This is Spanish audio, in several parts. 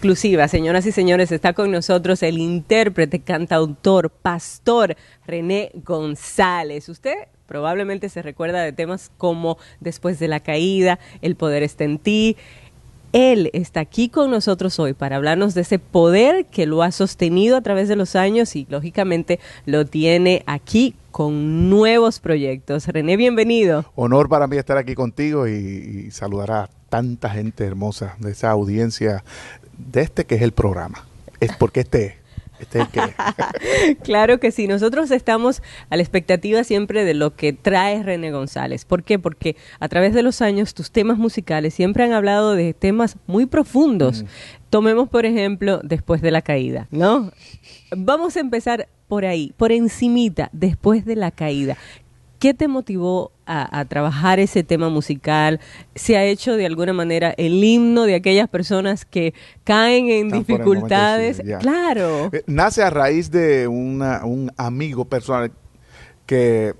exclusiva, señoras y señores, está con nosotros el intérprete, cantautor, pastor René González. Usted probablemente se recuerda de temas como Después de la caída, El poder está en ti. Él está aquí con nosotros hoy para hablarnos de ese poder que lo ha sostenido a través de los años y lógicamente lo tiene aquí con nuevos proyectos. René, bienvenido. Honor para mí estar aquí contigo y saludar a tanta gente hermosa de esa audiencia de este que es el programa. Es porque este es el que es. Claro que sí, nosotros estamos a la expectativa siempre de lo que trae René González. ¿Por qué? Porque a través de los años tus temas musicales siempre han hablado de temas muy profundos. Tomemos, por ejemplo, Después de la caída, ¿no? Vamos a empezar por ahí, por encimita, Después de la caída. ¿Qué te motivó a trabajar ese tema musical? ¿Se ha hecho de alguna manera el himno de aquellas personas que caen en dificultades? Sí, claro. Nace a raíz de un amigo personal que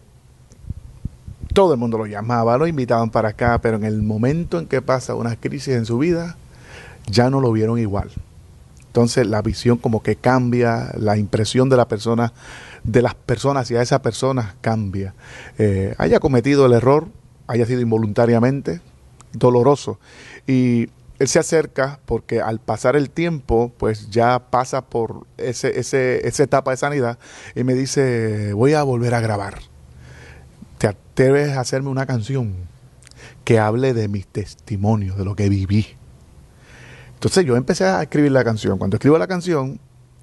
todo el mundo lo llamaba, lo invitaban para acá, pero en el momento en que pasa una crisis en su vida, ya no lo vieron igual. Entonces la visión como que cambia, la impresión de la persona, de las personas hacia esa persona cambia. Haya cometido el error, haya sido involuntariamente, doloroso. Y él se acerca porque al pasar el tiempo, pues ya pasa por esa etapa de sanidad y me dice, voy a volver a grabar. ¿Te atreves a hacerme una canción que hable de mis testimonios, de lo que viví? Entonces yo empecé a escribir la canción. Cuando escribo la canción,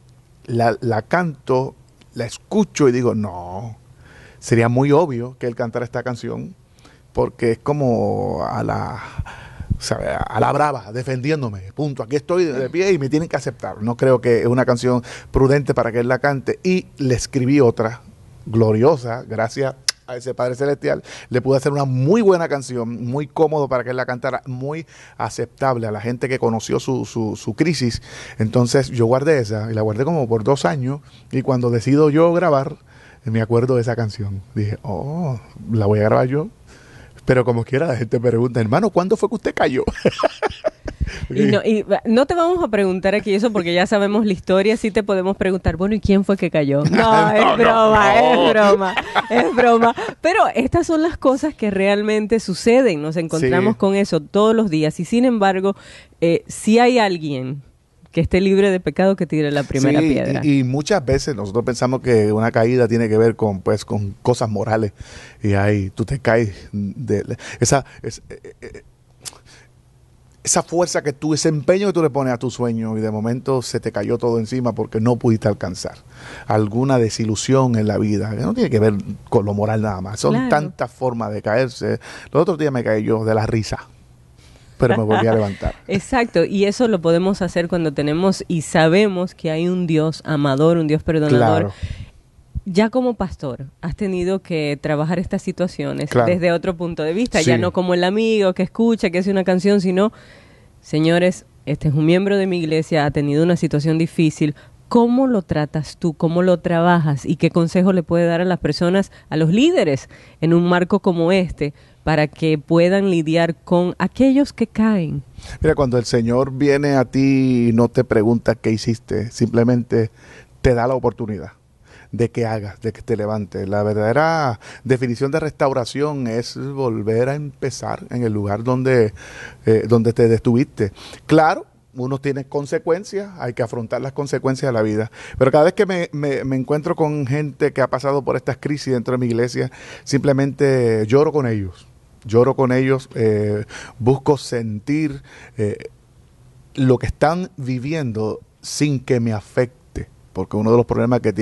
la canto, la escucho y digo, no, sería muy obvio que él cantara esta canción porque es como a la brava, defendiéndome, punto, aquí estoy de pie y me tienen que aceptar. No creo que es una canción prudente para que él la cante y le escribí otra gloriosa, gracias a ese Padre Celestial, le pude hacer una muy buena canción, muy cómodo para que él la cantara, muy aceptable a la gente que conoció su crisis. Entonces yo guardé esa y la guardé como por 2 años y cuando decido yo grabar, me acuerdo de esa canción. Dije, oh, la voy a grabar yo. Pero como quiera la gente me pregunta, hermano, ¿cuándo fue que usted cayó? Y no te vamos a preguntar aquí eso porque ya sabemos la historia. Sí te podemos preguntar, bueno, ¿y quién fue que cayó? No, es broma. Pero estas son las cosas que realmente suceden. Nos encontramos con eso todos los días. Y sin embargo, si hay alguien que esté libre de pecado, que tire la primera piedra. Y muchas veces nosotros pensamos que una caída tiene que ver con cosas morales. Y ahí tú te caes de esa fuerza ese empeño que tú le pones a tu sueño y de momento se te cayó todo encima porque no pudiste alcanzar alguna desilusión en la vida, que no tiene que ver con lo moral nada más. Son tantas formas de caerse. Los otros días me caí yo de la risa, pero me volví a levantar. Exacto, y eso lo podemos hacer cuando tenemos y sabemos que hay un Dios amador, un Dios perdonador. Claro. Ya como pastor, has tenido que trabajar estas situaciones desde otro punto de vista, ya no como el amigo que escucha, que hace una canción, sino, señores, este es un miembro de mi iglesia, ha tenido una situación difícil. ¿Cómo lo tratas tú? ¿Cómo lo trabajas? ¿Y qué consejo le puede dar a las personas, a los líderes, en un marco como este, para que puedan lidiar con aquellos que caen? Mira, cuando el Señor viene a ti y no te pregunta qué hiciste, simplemente te da la oportunidad de que hagas, de que te levantes. La verdadera definición de restauración es volver a empezar en el lugar donde te detuviste. Claro, uno tiene consecuencias, hay que afrontar las consecuencias de la vida. Pero cada vez que me encuentro con gente que ha pasado por estas crisis dentro de mi iglesia, simplemente lloro con ellos. Busco sentir lo que están viviendo sin que me afecte. Porque uno de los problemas que tiene